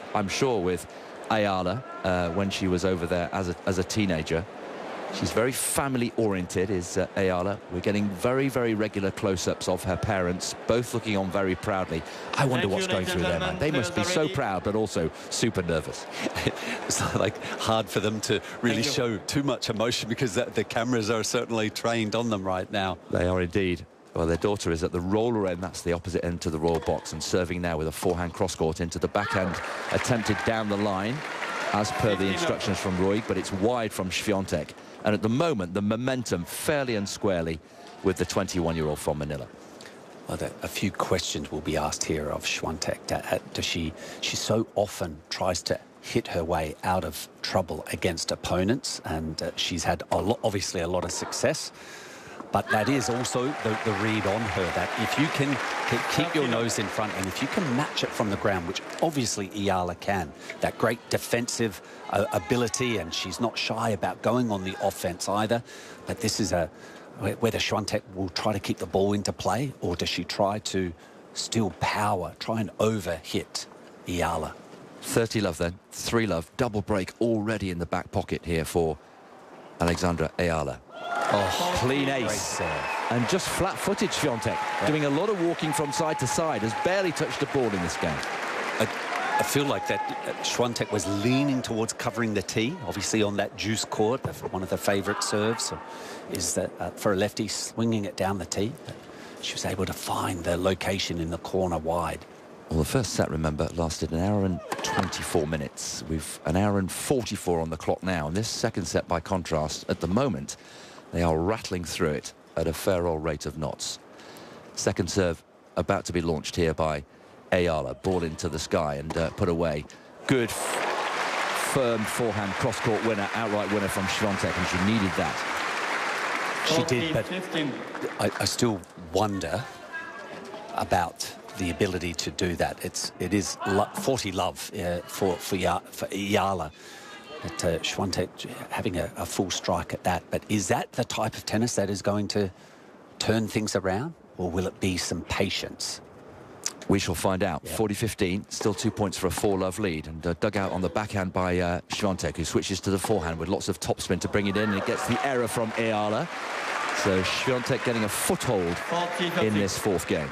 I'm sure, with Ayala when she was over there as a teenager. She's very family-oriented, is Ayala. We're getting very, very regular close-ups of her parents, both looking on very proudly. I wonder what's going through their mind. They must be so proud, but also super nervous. It's like hard for them to really show too much emotion because the cameras are certainly trained on them right now. They are indeed. Well, their daughter is at the roller end. That's the opposite end to the royal box, and serving now with a forehand cross-court into the backhand, attempted down the line, as per the instructions from Ruig, but it's wide from Świątek. And at the moment, the momentum fairly and squarely with the 21-year-old from Manila. Well, a few questions will be asked here of Świątek. She so often tries to hit her way out of trouble against opponents, and she's had obviously a lot of success. But that is also the read on her, that if you can keep your nose in front and if you can match it from the ground, which obviously Ayala can, that great defensive ability, and she's not shy about going on the offense either. But this is whether Świątek will try to keep the ball into play, or does she try to still power, try and overhit Ayala? 30-love then, 3-love, double break already in the back pocket here for Alexandra Ayala. Oh, clean ace. And just flat-footed Świątek, doing a lot of walking from side to side, has barely touched the ball in this game. I feel like that Świątek was leaning towards covering the tee, obviously on that juice court. One of the favourite serves is that for a lefty, swinging it down the tee. But she was able to find the location in the corner wide. Well, the first set, remember, lasted an hour and 24 minutes. We've an hour and 44 on the clock now. And this second set, by contrast, at the moment, they are rattling through it at a fair old rate of knots. Second serve about to be launched here by Ayala. Ball into the sky and put away. Good, firm forehand cross-court winner, outright winner from Świątek, and she needed that. She did, but I still wonder about the ability to do that. It is 40-love for Ayala. But Świątek having a full strike at that. But is that the type of tennis that is going to turn things around, or will it be some patience? We shall find out. 40-15, still 2 points for a 4-love lead, and dug out on the backhand by Świątek, who switches to the forehand with lots of topspin to bring it in, and it gets the error from Ayala. So Świątek getting a foothold in this fourth game.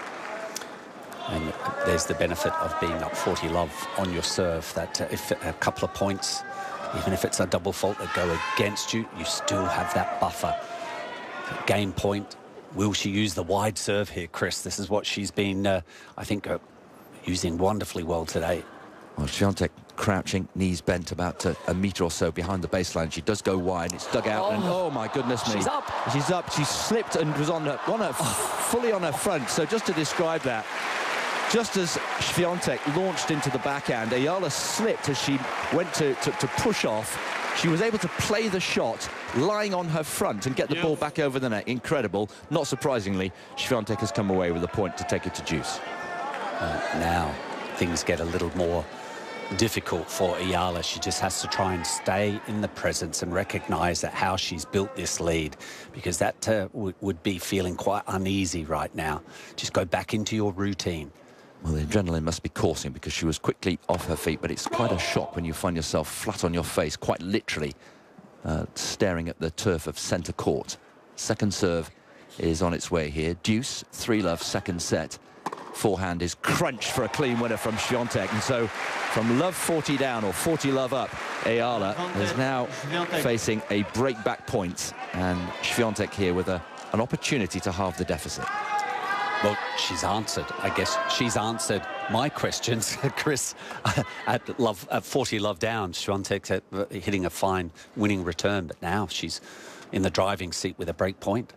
And there's the benefit of being up 40-love on your serve, that if a couple of points, even if it's a double fault that go against you, you still have that buffer. Game point. Will she use the wide serve here, Chris? This is what she's been, I think, using wonderfully well today. Well, Świątek crouching, knees bent about a metre or so behind the baseline. She does go wide. It's dug out, and oh my goodness me. She's up. She's up. She slipped and was fully on her front. So just to describe that, just as Świątek launched into the backhand, Ayala slipped as she went to push off. She was able to play the shot lying on her front and get the ball back over the net. Incredible. Not surprisingly, Świątek has come away with a point to take it to deuce. Now things get a little more difficult for Ayala. She just has to try and stay in the presence and recognise that how she's built this lead, because that would be feeling quite uneasy right now. Just go back into your routine. Well, the adrenaline must be coursing, because she was quickly off her feet, but it's quite a shock when you find yourself flat on your face, quite literally, staring at the turf of centre court. Second serve is on its way here. Deuce, 3-love, second set. Forehand is crunched for a clean winner from Świątek, and so from love 40 down, or 40-love up, Ayala is now facing a break-back point, and Świątek here with an opportunity to halve the deficit. Well, she's answered. I guess she's answered my questions, Chris. At 40-love down, Świątek hitting a fine winning return, but now she's in the driving seat with a break point.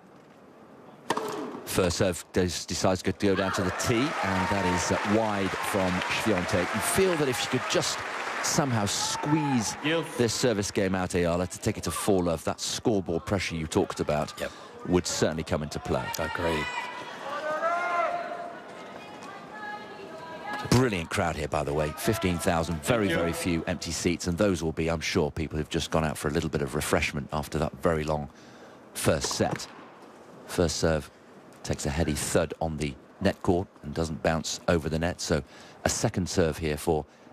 First serve decides to go down to the tee, and that is wide from Świątek. You feel that if she could just somehow squeeze this service game out, Ayala, to take it to 4-love, that scoreboard pressure you talked about would certainly come into play. I agree. Brilliant crowd here, by the way. 15,000, very, very few empty seats, and those will be, I'm sure, people who've just gone out for a little bit of refreshment after that very long first set. First serve takes a heady thud on the net court and doesn't bounce over the net, so a second serve here for